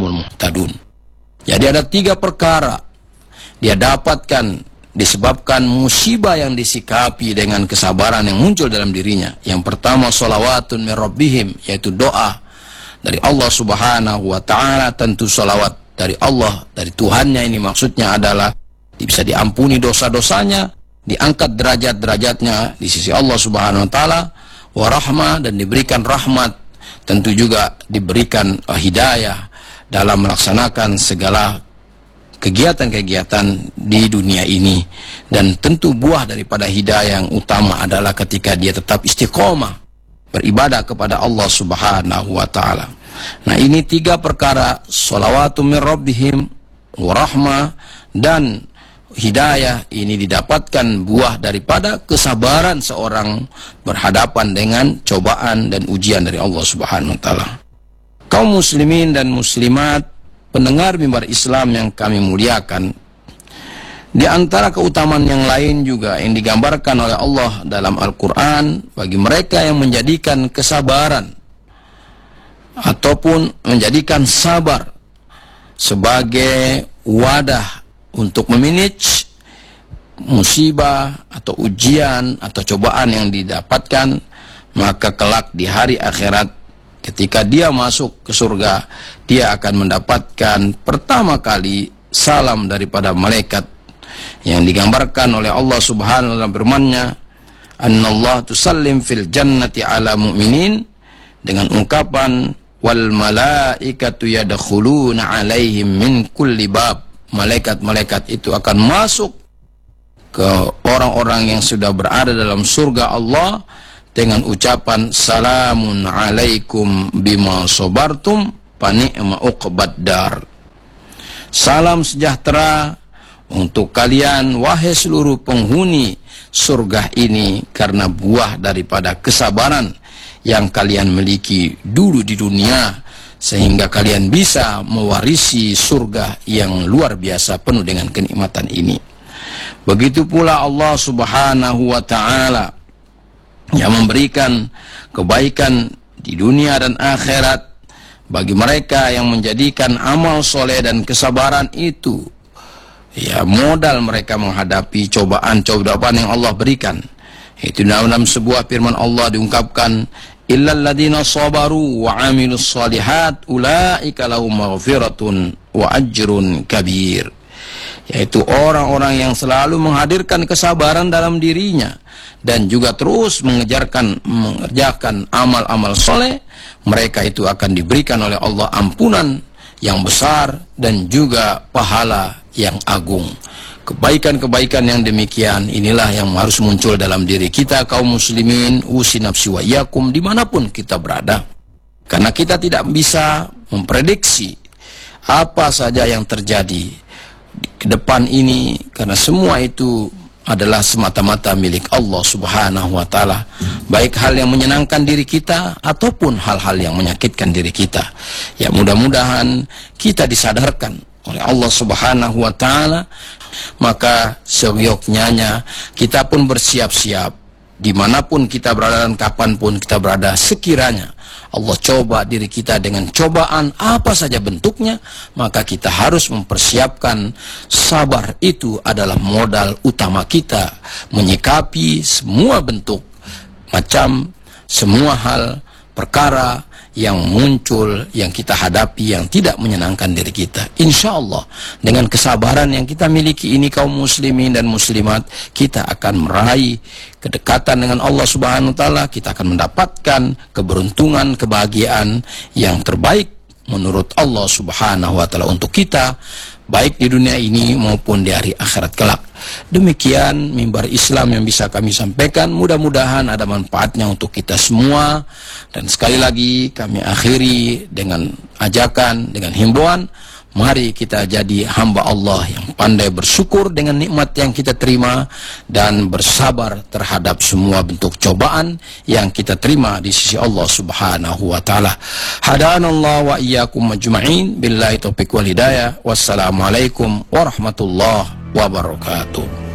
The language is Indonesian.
humul muhtadun. Jadi ada 3 perkara dia dapatkan disebabkan musibah yang disikapi dengan kesabaran yang muncul dalam dirinya. Yang pertama, sholawatun min rabbihim, yaitu doa dari Allah subhanahu wa ta'ala. Tentu sholawat dari Allah, dari Tuhannya ini maksudnya adalah bisa diampuni dosa-dosanya, diangkat derajat-derajatnya di sisi Allah subhanahu wa ta'ala, wa rahmah, dan diberikan rahmat, tentu juga diberikan hidayah dalam melaksanakan segala kegiatan-kegiatan di dunia ini. Dan tentu buah daripada hidayah yang utama adalah ketika dia tetap istiqomah beribadah kepada Allah subhanahu wa ta'ala. Nah, ini 3 perkara, sholawatu min rabbihim, warahmah, dan hidayah, ini didapatkan buah daripada kesabaran seorang berhadapan dengan cobaan dan ujian dari Allah subhanahu wa ta'ala. Kaum muslimin dan muslimat, pendengar mimbar Islam yang kami muliakan, di antara keutamaan yang lain juga yang digambarkan oleh Allah dalam Al-Quran bagi mereka yang menjadikan kesabaran ataupun menjadikan sabar sebagai wadah untuk memanage musibah atau ujian atau cobaan yang didapatkan, maka kelak di hari akhirat ketika dia masuk ke surga, dia akan mendapatkan pertama kali salam daripada malaikat yang digambarkan oleh Allah subhanahu wa ta'ala firman-Nya, annallahu tusallim fil jannati ala mu'minin, dengan ungkapan wal malaikatu yadkhuluna alaihim min kulli bab. Malaikat-malaikat itu akan masuk ke orang-orang yang sudah berada dalam surga Allah dengan ucapan salamun alaikum bima sabartum fa ni'ma uqbad dar. Salam sejahtera untuk kalian wahai seluruh penghuni surga ini karena buah daripada kesabaran yang kalian miliki dulu di dunia, sehingga kalian bisa mewarisi surga yang luar biasa penuh dengan kenikmatan ini. Begitu pula Allah subhanahu wa ta'ala yang memberikan kebaikan di dunia dan akhirat bagi mereka yang menjadikan amal soleh dan kesabaran itu ya modal mereka menghadapi cobaan-cobaan yang Allah berikan. Itu dalam sebuah firman Allah diungkapkan, illal ladzina sabaru wa amilus shalihat ulaika lahum maghfiratun wa ajrun kabir, yaitu orang-orang yang selalu menghadirkan kesabaran dalam dirinya dan juga terus mengerjakan amal-amal soleh, mereka itu akan diberikan oleh Allah ampunan yang besar dan juga pahala yang agung. Kebaikan-kebaikan yang demikian inilah yang harus muncul dalam diri kita kaum muslimin, usi nafsi wa iyakum, dimanapun kita berada. Karena kita tidak bisa memprediksi apa saja yang terjadi ke depan ini, karena semua itu adalah semata-mata milik Allah subhanahu wa ta'ala, baik hal yang menyenangkan diri kita ataupun hal-hal yang menyakitkan diri kita. Ya, mudah-mudahan kita disadarkan oleh Allah subhanahu wa ta'ala, maka seyogyanya kita pun bersiap-siap dimanapun kita berada dan kapanpun kita berada. Sekiranya Allah coba diri kita dengan cobaan apa saja bentuknya, maka kita harus mempersiapkan. Sabar itu adalah modal utama kita menyikapi semua bentuk macam semua hal perkara yang muncul, yang kita hadapi, yang tidak menyenangkan diri kita. Insya Allah dengan kesabaran yang kita miliki ini kaum muslimin dan muslimat, kita akan meraih kedekatan dengan Allah subhanahu wa ta'ala. Kita akan mendapatkan keberuntungan, kebahagiaan yang terbaik menurut Allah subhanahu wa ta'ala untuk kita, baik di dunia ini maupun di hari akhirat kelak. Demikian mimbar Islam yang bisa kami sampaikan, mudah-mudahan ada manfaatnya untuk kita semua. Dan sekali lagi kami akhiri dengan ajakan, dengan himbauan, mari kita jadi hamba Allah yang pandai bersyukur dengan nikmat yang kita terima dan bersabar terhadap semua bentuk cobaan yang kita terima di sisi Allah subhanahu wa ta'ala. Hadanallahu wa iyyakum majma'in, billahi taufiq wal hidayah. Wassalamualaikum warahmatullahi wabarakatuh.